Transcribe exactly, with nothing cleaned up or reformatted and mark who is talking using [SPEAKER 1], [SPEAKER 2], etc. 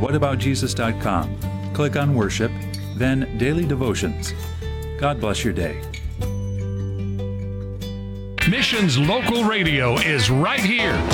[SPEAKER 1] what about jesus dot com. Click on Worship, then Daily Devotions. God bless your day.
[SPEAKER 2] Missions Local Radio is right here.